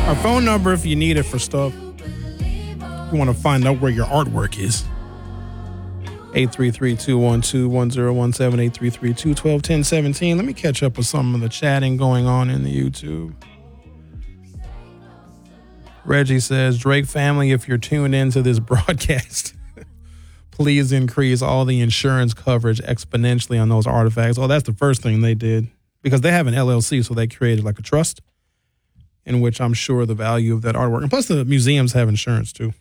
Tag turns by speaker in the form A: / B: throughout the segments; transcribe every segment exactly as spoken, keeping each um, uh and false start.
A: Our phone number if you need it for stuff. You want to find out where your artwork is. eight three three, two one two, one zero one seven, eight three three, two one two, one zero one zero, Let me catch up with some of the chatting going on in the YouTube. Reggie says, Drake family, if you're tuned into this broadcast, please increase all the insurance coverage exponentially on those artifacts. Oh, that's the first thing they did. Because they have an L L C, so they created like a trust in which I'm sure the value of that artwork. And plus the museums have insurance too.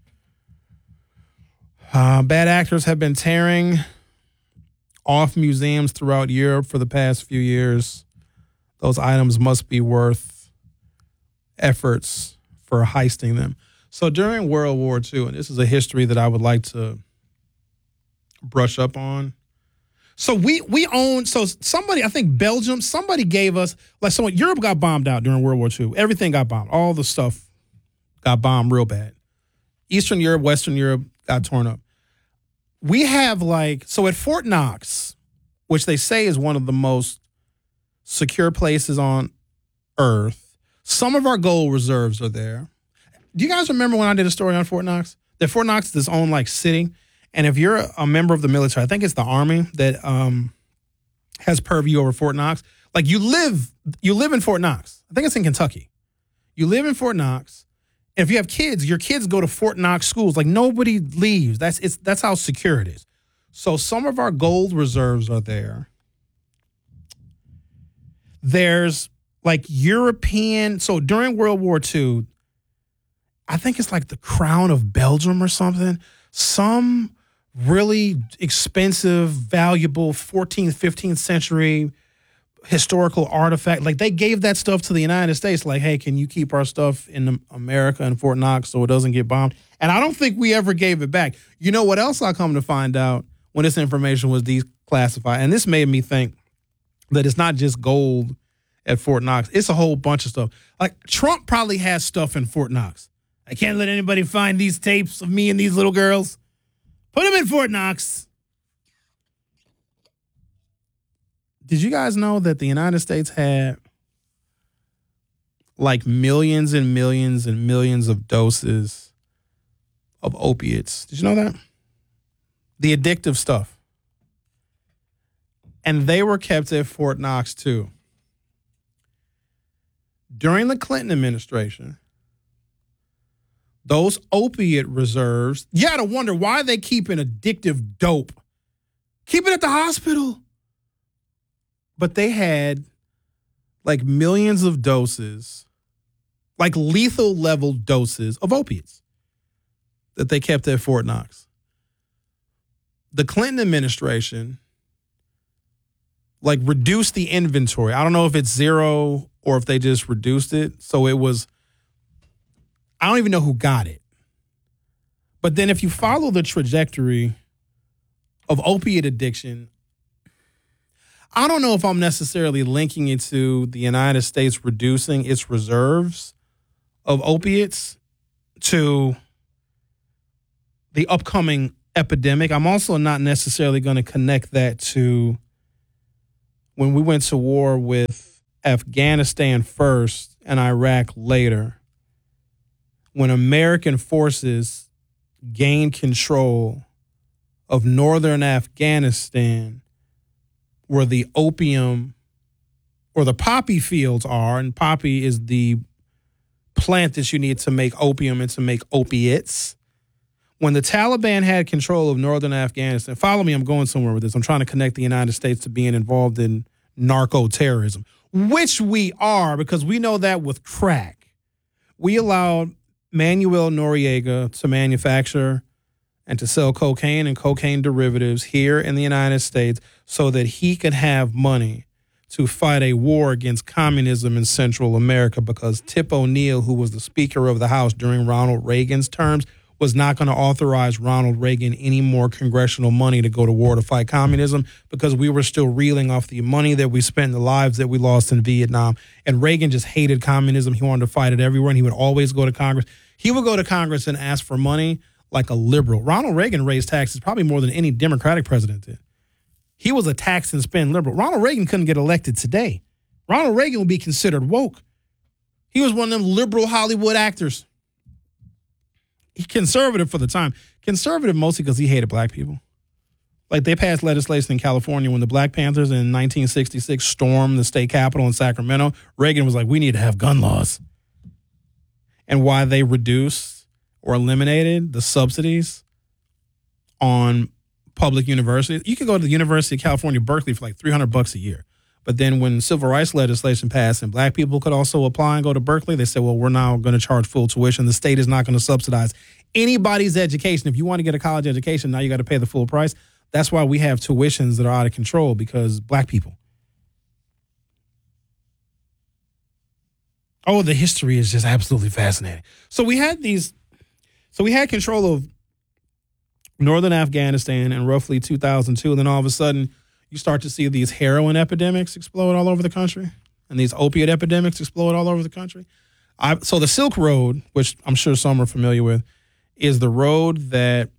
A: Uh, bad actors have been tearing off museums throughout Europe for the past few years. Those items must be worth efforts for heisting them. So during World War Two, and this is a history that I would like to brush up on. So we we own, so somebody, I think Belgium, somebody gave us, like someone, Europe got bombed out during World War Two. Everything got bombed. All the stuff got bombed real bad. Eastern Europe, Western Europe got torn up. We have like, so at Fort Knox, which they say is one of the most secure places on Earth, some of our gold reserves are there. Do you guys remember when I did a story on Fort Knox? That Fort Knox is its own like city. And if you're a member of the military, I think it's the Army that um, has purview over Fort Knox. Like you live, you live in Fort Knox. I think it's in Kentucky. You live in Fort Knox. And if you have kids, your kids go to Fort Knox schools. Like nobody leaves. That's it's that's how secure it is. So some of our gold reserves are there. There's like European. So during World War Two, I think it's like the Crown of Belgium or something. Some really expensive, valuable fourteenth, fifteenth century historical artifact. Like they gave that stuff to the United States. Like, hey, can you keep our stuff in America and Fort Knox so it doesn't get bombed? And I don't think we ever gave it back. You know what else I come to find out when this information was declassified? And this made me think that it's not just gold at Fort Knox. It's a whole bunch of stuff. Like Trump probably has stuff in Fort Knox. I can't let anybody find these tapes of me and these little girls. Put them in Fort Knox. Did you guys know that the United States had like millions and millions and millions of doses of opiates? Did you know that? The addictive stuff. And they were kept at Fort Knox too. During the Clinton administration, those opiate reserves, you gotta wonder why they keep an addictive dope. Keep it at the hospital. But they had like millions of doses, like lethal level doses of opiates that they kept at Fort Knox. The Clinton administration like reduced the inventory. I don't know if it's zero or if they just reduced it. So it was, I don't even know who got it. But then if you follow the trajectory of opiate addiction, I don't know if I'm necessarily linking it to the United States reducing its reserves of opiates to the upcoming epidemic. I'm also not necessarily going to connect that to when we went to war with Afghanistan first and Iraq later. When American forces gained control of northern Afghanistan, where the opium or the poppy fields are, and poppy is the plant that you need to make opium and to make opiates. When the Taliban had control of northern Afghanistan, follow me, I'm going somewhere with this. I'm trying to connect the United States to being involved in narco-terrorism, which we are because we know that with crack. We allowed Manuel Noriega to manufacture and to sell cocaine and cocaine derivatives here in the United States so that he could have money to fight a war against communism in Central America, because Tip O'Neill, who was the Speaker of the House during Ronald Reagan's terms, was not going to authorize Ronald Reagan any more congressional money to go to war to fight communism, because we were still reeling off the money that we spent, the lives that we lost in Vietnam. And Reagan just hated communism. He wanted to fight it everywhere, and he would always go to Congress. He would go to Congress and ask for money like a liberal. Ronald Reagan raised taxes probably more than any Democratic president did. He was a tax and spend liberal. Ronald Reagan couldn't get elected today. Ronald Reagan would be considered woke. He was one of them liberal Hollywood actors. He conservative for the time. Conservative mostly because he hated black people. Like, they passed legislation in California when the Black Panthers in nineteen sixty-six stormed the state capitol in Sacramento. Reagan was like, we need to have gun laws. And why they reduced or eliminated the subsidies on public universities. You could go to the University of California, Berkeley for like three hundred bucks a year. But then when civil rights legislation passed and black people could also apply and go to Berkeley, they said, well, we're now going to charge full tuition. The state is not going to subsidize anybody's education. If you want to get a college education, now you got to pay the full price. That's why we have tuitions that are out of control, because black people. Oh, the history is just absolutely fascinating. So we had these, so we had control of northern Afghanistan in roughly two thousand two. And then all of a sudden, you start to see these heroin epidemics explode all over the country, and these opiate epidemics explode all over the country. I, so the Silk Road, which I'm sure some are familiar with, is the road that,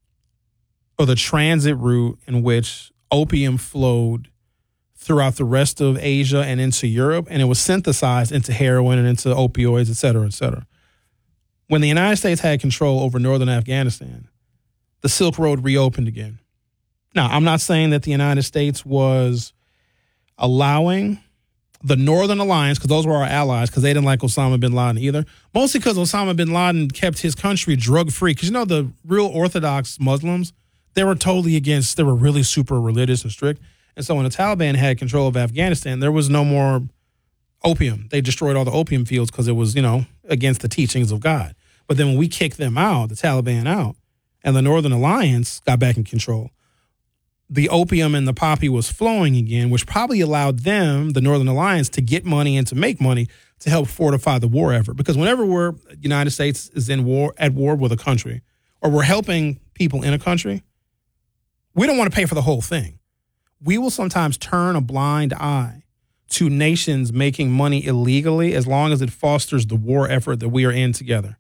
A: or the transit route in which opium flowed throughout the rest of Asia and into Europe, and it was synthesized into heroin and into opioids, et cetera, et cetera. When the United States had control over northern Afghanistan, the Silk Road reopened again. Now, I'm not saying that the United States was allowing the Northern Alliance, because those were our allies, because they didn't like Osama bin Laden either, mostly because Osama bin Laden kept his country drug-free. Because, you know, the real Orthodox Muslims, they were totally against, they were really super religious and strict. And so when the Taliban had control of Afghanistan, there was no more opium. They destroyed all the opium fields because it was, you know, against the teachings of God. But then when we kicked them out, the Taliban out, and the Northern Alliance got back in control, the opium and the poppy was flowing again, which probably allowed them, the Northern Alliance, to get money and to make money to help fortify the war effort. Because whenever we're, the United States is in war, at war with a country, or we're helping people in a country, we don't want to pay for the whole thing. We will sometimes turn a blind eye to nations making money illegally as long as it fosters the war effort that we are in together.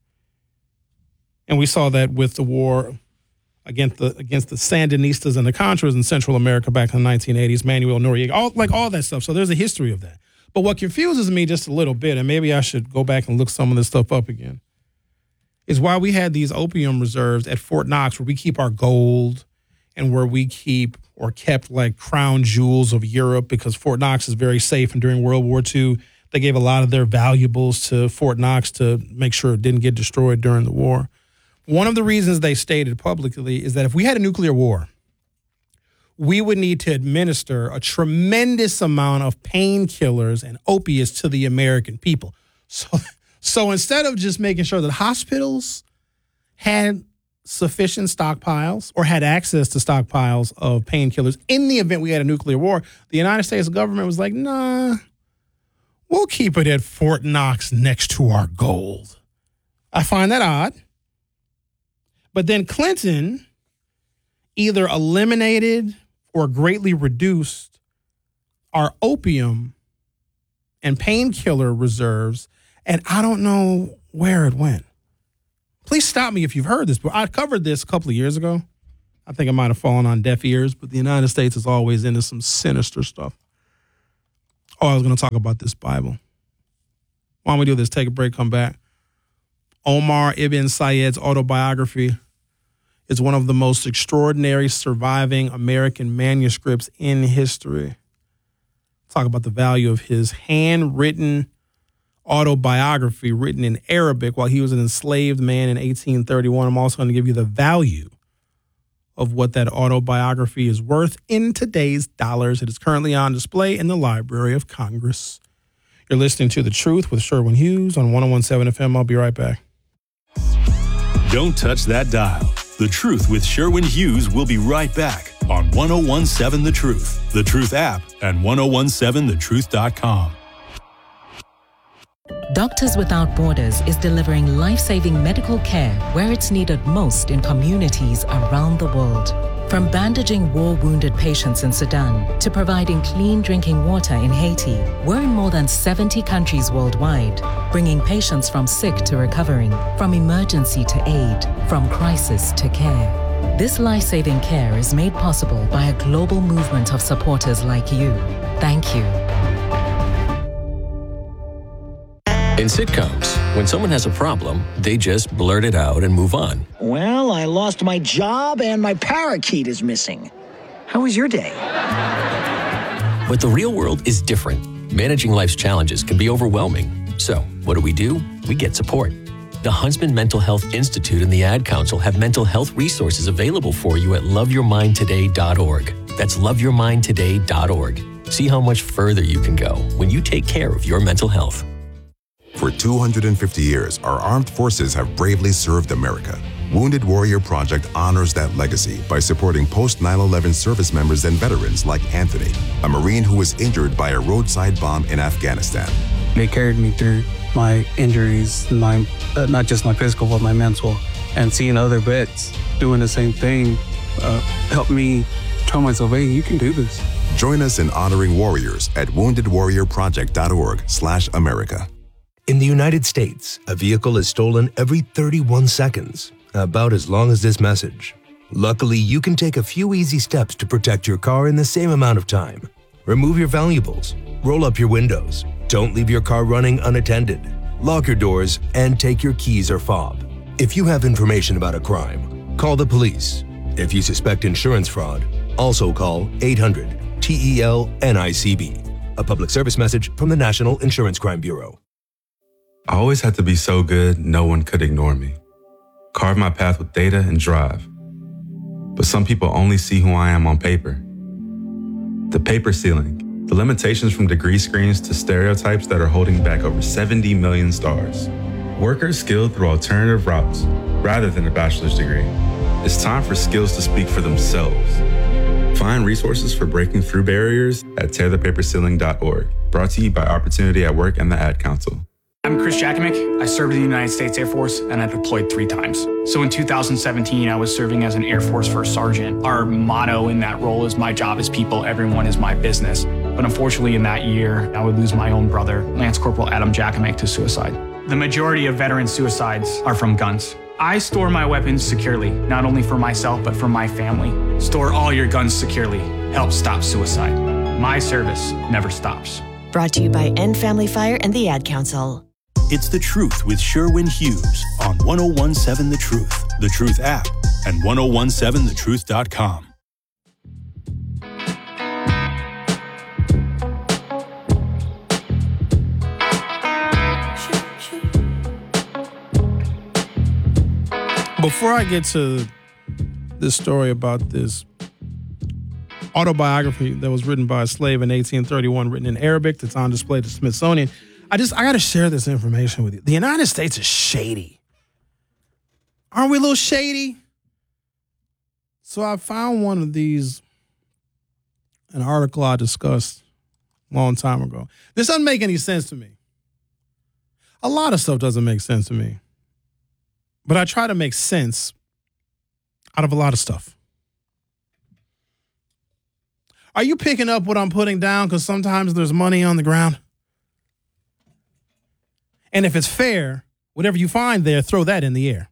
A: And we saw that with the war against the against the Sandinistas and the Contras in Central America back in the nineteen eighties, Manuel Noriega, all, like all that stuff. So there's a history of that. But what confuses me just a little bit, and maybe I should go back and look some of this stuff up again, is why we had these opium reserves at Fort Knox where we keep our gold and where we keep or kept like crown jewels of Europe, because Fort Knox is very safe. And during World War Two, they gave a lot of their valuables to Fort Knox to make sure it didn't get destroyed during the war. One of the reasons they stated publicly is that if we had a nuclear war, we would need to administer a tremendous amount of painkillers and opiates to the American people. So, so instead of just making sure that hospitals had sufficient stockpiles or had access to stockpiles of painkillers in the event we had a nuclear war, the United States government was like, nah, we'll keep it at Fort Knox next to our gold. I find that odd. But then Clinton either eliminated or greatly reduced our opium and painkiller reserves, and I don't know where it went. Please stop me if you've heard this, but I covered this a couple of years ago. I think it might have fallen on deaf ears, but the United States is always into some sinister stuff. Oh, I was going to talk about this Bible. Why don't we do this? Take a break, come back. Omar Ibn Said's autobiography is one of the most extraordinary surviving American manuscripts in history. Talk about the value of his handwritten autobiography written in Arabic while he was an enslaved man in eighteen thirty-one. I'm also going to give you the value of what that autobiography is worth in today's dollars. It is currently on display in the Library of Congress. You're listening to The Truth with Sherwin Hughes on one oh one point seven F M. I'll be right back.
B: Don't touch that dial. The Truth with Sherwin Hughes will be right back on one oh one point seven The Truth, The Truth app, and ten seventeen the truth dot com.
C: Doctors Without Borders is delivering life-saving medical care where it's needed most in communities around the world. From bandaging war-wounded patients in Sudan to providing clean drinking water in Haiti, we're in more than seventy countries worldwide, bringing patients from sick to recovering, from emergency to aid, from crisis to care. This life-saving care is made possible by a global movement of supporters like you. Thank you.
D: In sitcoms, when someone has a problem, they just blurt it out and move on.
E: Well, I lost my job and my parakeet is missing. How was your day?
D: But the real world is different. Managing life's challenges can be overwhelming. So, what do we do? We get support. The Huntsman Mental Health Institute and the Ad Council have mental health resources available for you at love your mind today dot org. That's love your mind today dot org. See how much further you can go when you take care of your mental health.
F: For two hundred fifty years, our armed forces have bravely served America. Wounded Warrior Project honors that legacy by supporting post nine eleven service members and veterans like Anthony, a Marine who was injured by a roadside bomb in Afghanistan.
G: They carried me through my injuries, my uh, not just my physical, but my mental. And seeing other vets doing the same thing uh, helped me tell myself, hey, you can do this.
F: Join us in honoring warriors at wounded warrior project dot org slash America.
H: In the United States, a vehicle is stolen every thirty-one seconds, about as long as this message. Luckily, you can take a few easy steps to protect your car in the same amount of time. Remove your valuables, roll up your windows, don't leave your car running unattended, lock your doors, and take your keys or fob. If you have information about a crime, call the police. If you suspect insurance fraud, also call eight hundred T E L N I C B. A public service message from the National Insurance Crime Bureau.
I: I always had to be so good, no one could ignore me. Carve my path with data and drive. But some people only see who I am on paper. The paper ceiling, the limitations from degree screens to stereotypes that are holding back over seventy million stars. Workers skilled through alternative routes rather than a bachelor's degree. It's time for skills to speak for themselves. Find resources for breaking through barriers at tear the paper ceiling dot org. Brought to you by Opportunity at Work and the Ad Council.
J: I'm Chris Jakomick. I served in the United States Air Force and I deployed three times. So in two thousand seventeen, I was serving as an Air Force First Sergeant. Our motto in that role is my job is people, everyone is my business. But unfortunately in that year, I would lose my own brother, Lance Corporal Adam Jakomick, to suicide. The majority of veteran suicides are from guns. I store my weapons securely, not only for myself, but for my family. Store all your guns securely. Help stop suicide. My service never stops.
K: Brought to you by End Family Fire and the Ad Council.
B: It's The Truth with Sherwin Hughes on one oh one seven The Truth, The Truth app, and ten seventeen the truth dot com.
A: Before I get to this story about this autobiography that was written by a slave in eighteen thirty-one, written in Arabic, that's on display at the Smithsonian, I just, I got to share this information with you. The United States is shady. Aren't we a little shady? So I found one of these, an article I discussed a long time ago. This doesn't make any sense to me. A lot of stuff doesn't make sense to me. But I try to make sense out of a lot of stuff. Are you picking up what I'm putting down? Because sometimes there's money on the ground. And if it's fair, whatever you find there, throw that in the air.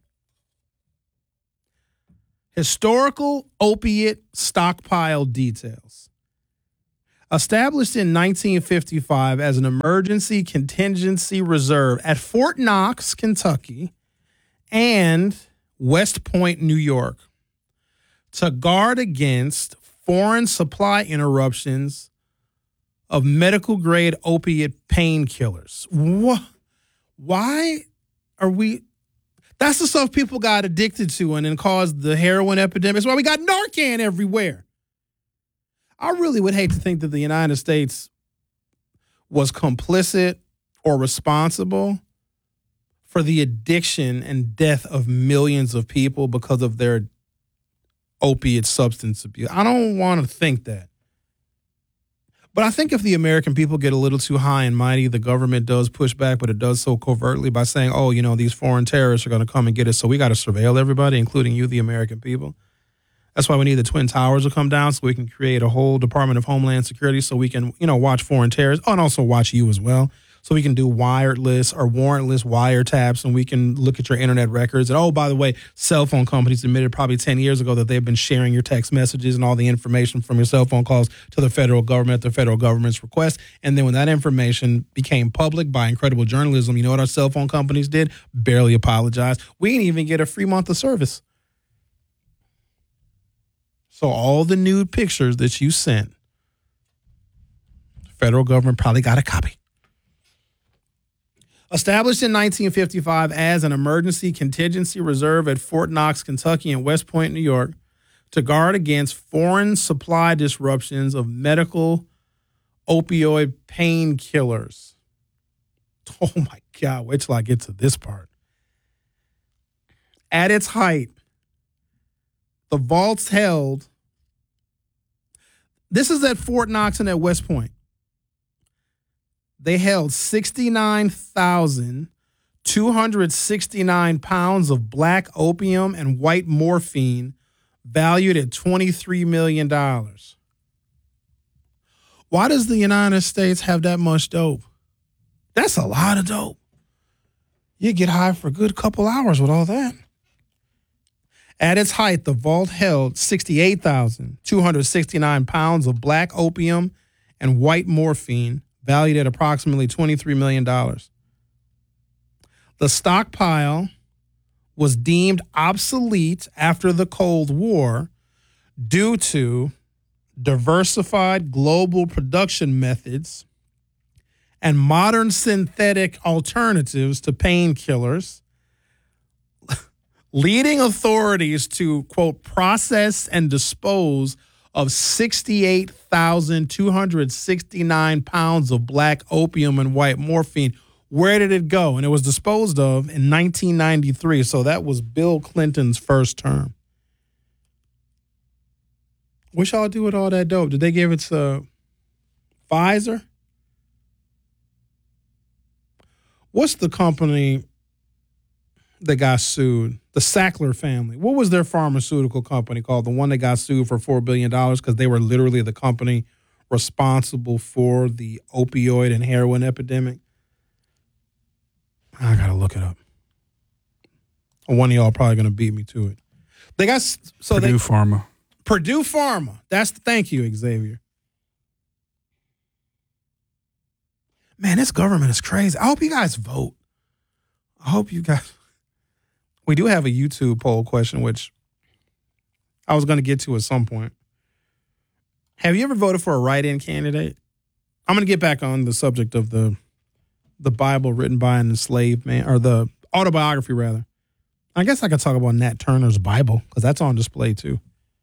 A: Historical opiate stockpile details. Established in nineteen fifty-five as an emergency contingency reserve at Fort Knox, Kentucky, and West Point, New York, to guard against foreign supply interruptions of medical-grade opiate painkillers. What? Why are we... That's the stuff people got addicted to and then caused the heroin epidemic. That's why we got Narcan everywhere. I really would hate to think that the United States was complicit or responsible for the addiction and death of millions of people because of their opiate substance abuse. I don't want to think that. But I think if the American people get a little too high and mighty, the government does push back, but it does so covertly by saying, oh, you know, these foreign terrorists are going to come and get us, so we got to surveil everybody, including you, the American people. That's why we need the Twin Towers to come down so we can create a whole Department of Homeland Security so we can, you know, watch foreign terrorists, oh, and also watch you as well. So we can do wireless or warrantless wiretaps, and we can look at your internet records. And, oh, by the way, cell phone companies admitted probably ten years ago that they've been sharing your text messages and all the information from your cell phone calls to the federal government at the federal government's request. And then when that information became public by incredible journalism, you know what our cell phone companies did? Barely apologized. We didn't even get a free month of service. So all the nude pictures that you sent, the federal government probably got a copy. Established in nineteen fifty-five as an emergency contingency reserve at Fort Knox, Kentucky and West Point, New York, to guard against foreign supply disruptions of medical opioid painkillers. Oh, my God. Wait till I get to this part. At its height, the vaults held, this is at Fort Knox and at West Point. They held sixty-nine thousand two hundred sixty-nine pounds of black opium and white morphine valued at twenty-three million dollars. Why does the United States have that much dope? That's a lot of dope. You get high for a good couple hours with all that. At its height, the vault held sixty-eight thousand two hundred sixty-nine pounds of black opium and white morphine valued at approximately twenty-three million dollars. The stockpile was deemed obsolete after the Cold War due to diversified global production methods and modern synthetic alternatives to painkillers, leading authorities to, quote, process and dispose of sixty-eight thousand two hundred sixty-nine pounds of black opium and white morphine. Where did it go? And it was disposed of in nineteen ninety-three. So that was Bill Clinton's first term. What y'all do with all that dope? Did they give it to Pfizer? What's the company that got sued? The Sackler family. What was their pharmaceutical company called? The one that got sued for four billion dollars because they were literally the company responsible for the opioid and heroin epidemic. I got to look it up. One of y'all probably going to beat me to it. They got so
G: Purdue
A: they,
G: Pharma.
A: Purdue Pharma. That's the, thank you, Xavier. Man, this government is crazy. I hope you guys vote. I hope you guys. We do have a YouTube poll question, which I was going to get to at some point. Have you ever voted for a write-in candidate? I'm going to get back on the subject of the the Bible written by an enslaved man, or the autobiography, rather. I guess I could talk about Nat Turner's Bible, because that's on display, too.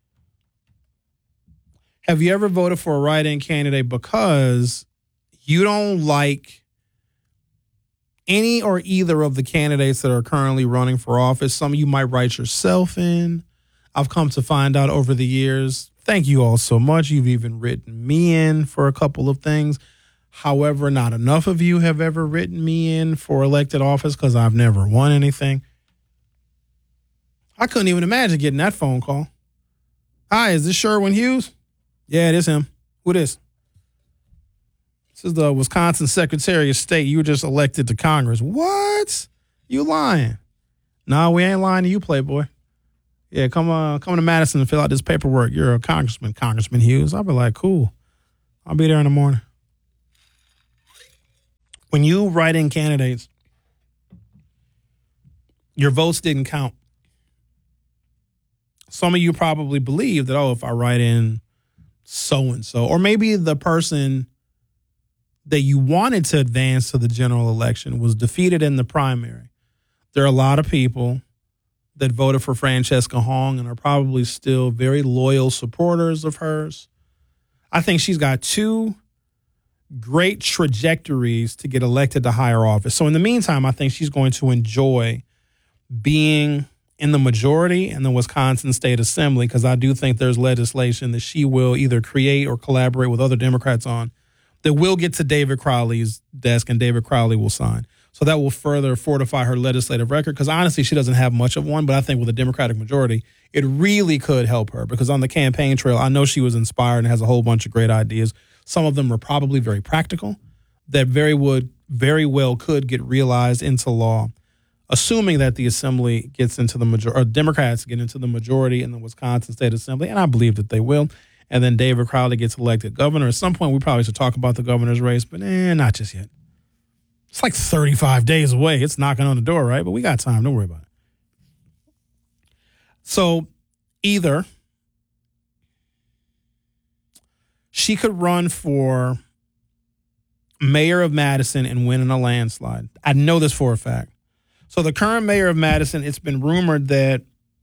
A: Have you ever voted for a write-in candidate because you don't like any or either of the candidates that are currently running for office? Some of you might write yourself in. I've come to find out over the years, thank you all so much. You've even written me in for a couple of things. However, not enough of you have ever written me in for elected office because I've never won anything. I couldn't even imagine getting that phone call. Hi, is this Sherwin Hughes? Yeah, it is him. Who this? This is the Wisconsin Secretary of State. You were just elected to Congress. What? You lying? No, we ain't lying to you, Playboy. Yeah, come uh, come to Madison and fill out this paperwork. You're a congressman, Congressman Hughes. I'll be like, cool. I'll be there in the morning. When you write in candidates, your votes didn't count. Some of you probably believe that, oh, if I write in so-and-so, or maybe the person that you wanted to advance to the general election was defeated in the primary. There are a lot of people that voted for Francesca Hong and are probably still very loyal supporters of hers. I think she's got two great trajectories to get elected to higher office. So in the meantime, I think she's going to enjoy being in the majority in the Wisconsin State Assembly, because I do think there's legislation that she will either create or collaborate with other Democrats on that will get to David Crowley's desk and David Crowley will sign. So that will further fortify her legislative record, because honestly, she doesn't have much of one, but I think with a Democratic majority, it really could help her, because on the campaign trail, I know she was inspired and has a whole bunch of great ideas. Some of them are probably very practical that very would very well could get realized into law, assuming that the assembly gets into the majority, or Democrats get into the majority in the Wisconsin State Assembly, and I believe that they will. And then David Crowley gets elected governor. At some point, we probably should talk about the governor's race, but eh, not just yet. It's like thirty-five days away. It's knocking on the door, right? But we got time. Don't worry about it. So either she could run for mayor of Madison and win in a landslide. I know this for a fact. So the current mayor of Madison, it's been rumored that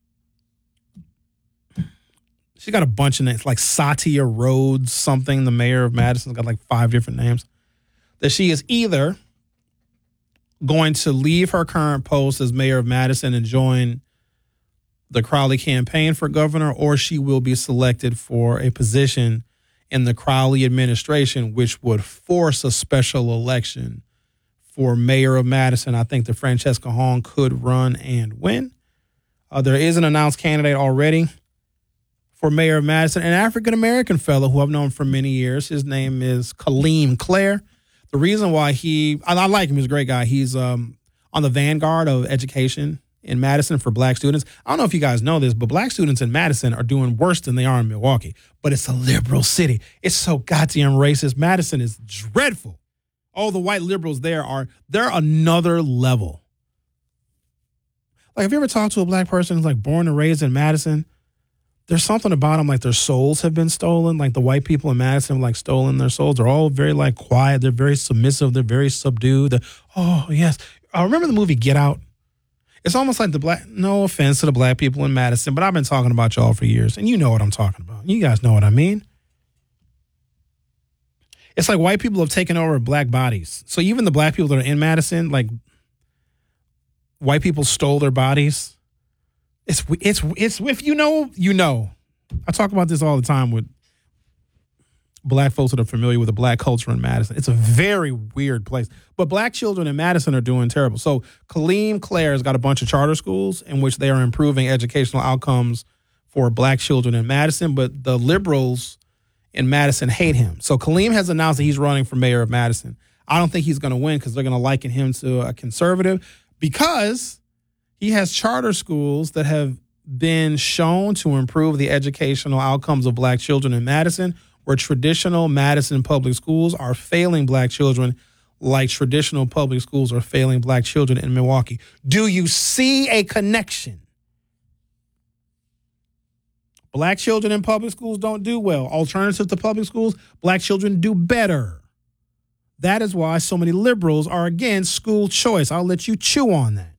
A: she got a bunch of names, like Satya Rhodes something. The mayor of Madison's got like five different names. That she is either going to leave her current post as mayor of Madison and join the Crowley campaign for governor, or she will be selected for a position in the Crowley administration, which would force a special election for mayor of Madison. I think that Francesca Hong could run and win. Uh, there is an announced candidate already for mayor of Madison, an African-American fellow who I've known for many years. His name is Kaleem Clare. The reason why he, I, I like him, he's a great guy. He's um, on the vanguard of education in Madison for black students. I don't know if you guys know this, but black students in Madison are doing worse than they are in Milwaukee. But it's a liberal city. It's so goddamn racist. Madison is dreadful. All the white liberals there are, they're another level. Like, have you ever talked to a black person who's like born and raised in Madison? There's something about them, like their souls have been stolen. Like the white people in Madison have like stolen their souls. They're all very like quiet. They're very submissive. They're very subdued. They're, oh, yes. I remember the movie Get Out. It's almost like the black, no offense to the black people in Madison, but I've been talking about y'all for years, and you know what I'm talking about. You guys know what I mean. It's like white people have taken over black bodies. So even the black people that are in Madison, like white people stole their bodies. It's, it's, it's, if you know, you know. I talk about this all the time with black folks that are familiar with the black culture in Madison. It's a very weird place. But black children in Madison are doing terrible. So Kaleem Clare's got a bunch of charter schools in which they are improving educational outcomes for black children in Madison, but the liberals in Madison hate him. So Kaleem has announced that he's running for mayor of Madison. I don't think he's going to win because they're going to liken him to a conservative because he has charter schools that have been shown to improve the educational outcomes of black children in Madison, where traditional Madison public schools are failing black children like traditional public schools are failing black children in Milwaukee. Do you see a connection? Black children in public schools don't do well. Alternative to public schools, black children do better. That is why so many liberals are against school choice. I'll let you chew on that.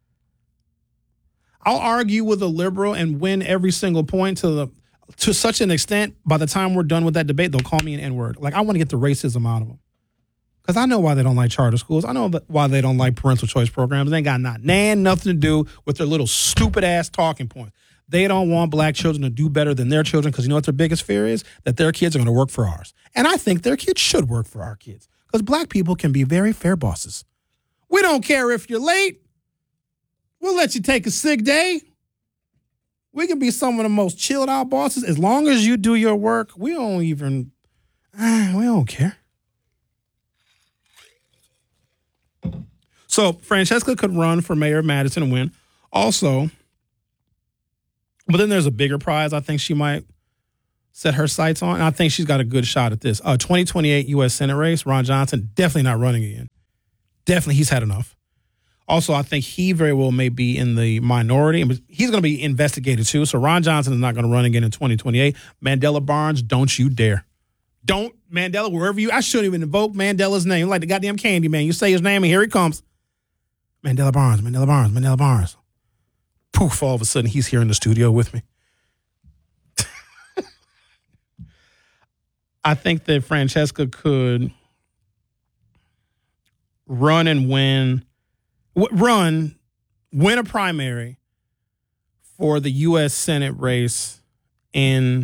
A: I'll argue with a liberal and win every single point to the to such an extent, by the time we're done with that debate, they'll call me an N-word. Like, I want to get the racism out of them. Because I know why they don't like charter schools. I know that why they don't like parental choice programs. They ain't got not, nan, nothing to do with their little stupid-ass talking points. They don't want black children to do better than their children because you know what their biggest fear is? That their kids are going to work for ours. And I think their kids should work for our kids because black people can be very fair bosses. We don't care if you're late. We'll let you take a sick day. We can be some of the most chilled out bosses. As long as you do your work, we don't even, uh, we don't care. So Francesca could run for mayor of Madison and win. Also, but then there's a bigger prize I think she might set her sights on. And I think she's got a good shot at this. Uh, twenty twenty-eight U S Senate race, Ron Johnson, definitely not running again. Definitely, he's had enough. Also, I think he very well may be in the minority. He's going to be investigated, too. So Ron Johnson is not going to run again in twenty twenty-eight. Mandela Barnes, don't you dare. Don't, Mandela, wherever you, I shouldn't even invoke Mandela's name. Like the goddamn candy man. You say his name and here he comes. Mandela Barnes, Mandela Barnes, Mandela Barnes. Poof, all of a sudden he's here in the studio with me. I think that Francesca could run and win. Run, win a primary for the U S Senate race in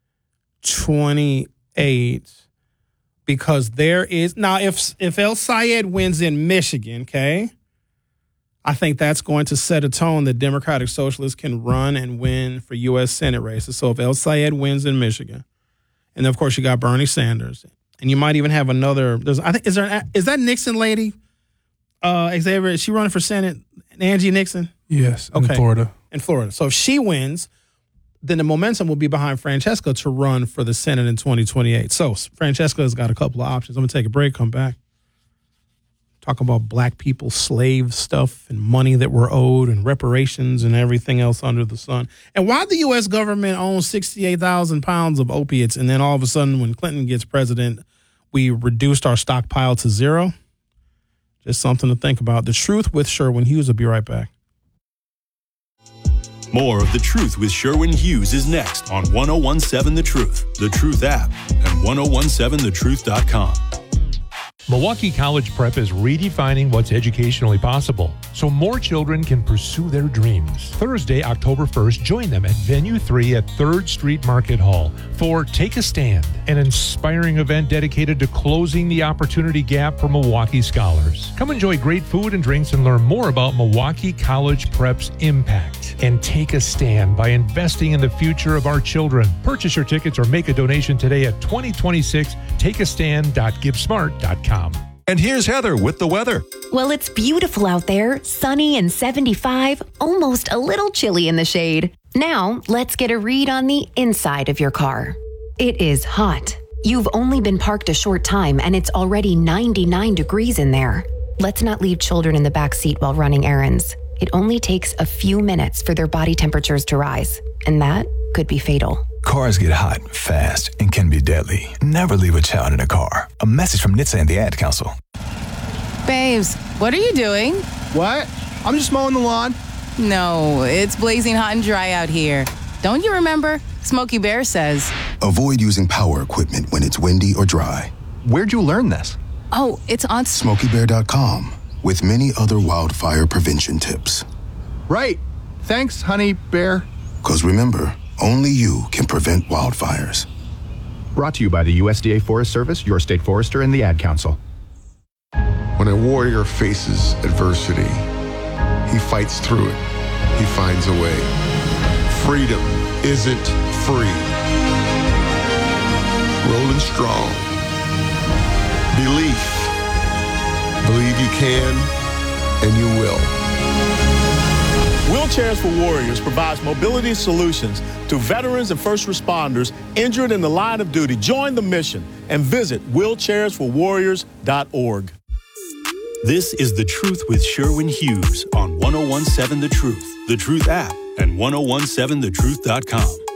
A: twenty-eight because there is, now if if El Sayed wins in Michigan, okay, I think that's going to set a tone that Democratic Socialists can run and win for U S Senate races. So if El Sayed wins in Michigan, and of course you got Bernie Sanders, And you might even have another. There's, I think, is there an, is that Nixon lady? Uh, Xavier, is she running for Senate? Angie Nixon?
G: Yes,
A: okay.
G: in Florida.
A: In Florida. So if she wins, then the momentum will be behind Francesca to run for the Senate in twenty twenty-eight. So Francesca has got a couple of options. I'm going to take a break, come back. Talk about black people, slave stuff, and money that were owed, and reparations, and everything else under the sun. And why the U S government owns sixty-eight thousand pounds of opiates, and then all of a sudden when Clinton gets president, we reduced our stockpile to zero. Just something to think about. The Truth with Sherwin Hughes will be right back.
B: More of The Truth with Sherwin Hughes is next on ten seventeen The Truth, The Truth app, and ten seventeen the truth dot com.
L: Milwaukee College Prep is redefining what's educationally possible so more children can pursue their dreams. Thursday, October first, join them at Venue three at third Street Market Hall for Take a Stand, an inspiring event dedicated to closing the opportunity gap for Milwaukee scholars. Come enjoy great food and drinks and learn more about Milwaukee College Prep's impact. And take a stand by investing in the future of our children. Purchase your tickets or make a donation today at twenty twenty-six take a stand dot give smart dot com.
M: And here's Heather with the weather.
N: Well, it's beautiful out there, sunny and seventy-five, almost a little chilly in the shade. Now, let's get a read on the inside of your car. It is hot. You've only been parked a short time and it's already ninety-nine degrees in there. Let's not leave children in the back seat while running errands. It only takes a few minutes for their body temperatures to rise, and that could be fatal.
M: Cars get hot, fast, and can be deadly. Never leave a child in a car. A message from N H T S A and the Ad Council.
O: Babes, what are you doing?
P: What? I'm just mowing the lawn.
O: No, it's blazing hot and dry out here. Don't you remember? Smokey Bear says.
Q: Avoid using power equipment when it's windy or dry.
P: Where'd you learn this?
O: Oh, it's on
Q: smokey bear dot com with many other wildfire prevention tips.
P: Right. Thanks, honey bear.
Q: Because remember, only you can prevent wildfires.
P: Brought to you by the U S D A Forest Service, your state forester, and the Ad Council.
R: When a warrior faces adversity, he fights through it. He finds a way. Freedom isn't free. Rolling strong. Belief. Believe you can, and you will.
S: Wheelchairs for Warriors provides mobility solutions to veterans and first responders injured in the line of duty. Join the mission and visit wheelchairs for warriors dot org.
B: This is The Truth with Sherwin Hughes on ten seventeen The Truth, The Truth app, and ten seventeen the truth dot com.